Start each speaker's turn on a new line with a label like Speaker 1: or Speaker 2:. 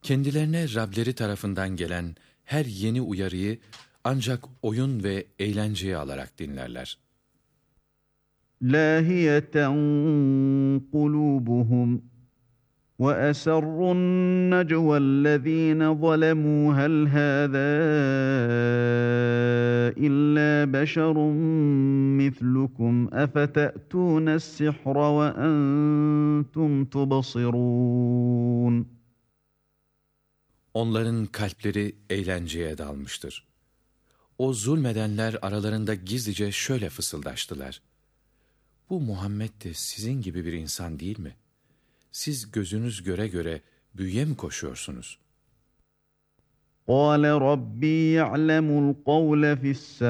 Speaker 1: Kendilerine Rableri tarafından gelen her yeni uyarıyı ancak oyun ve eğlenceye alarak dinlerler.
Speaker 2: لَاهِيَةً قُلُوبُهُمْ وَأَسَرُّوا النَّجْوَى الَّذ۪ينَ ظَلَمُوا هَلْ هَذَا إِلَّا بَشَرٌ مِثْلُكُمْ أَفَتَأْتُونَ السِّحْرَ وَأَنْتُمْ تُبْصِرُونَ.
Speaker 1: Onların kalpleri eğlenceye dalmıştır. O zulmedenler aralarında gizlice şöyle fısıldaştılar: Bu Muhammed de sizin gibi bir insan değil mi? Siz gözünüz göre göre büyüye mi koşuyorsunuz?
Speaker 2: قَالَ رَبِّي يَعْلَمُ الْقَوْلَ فِي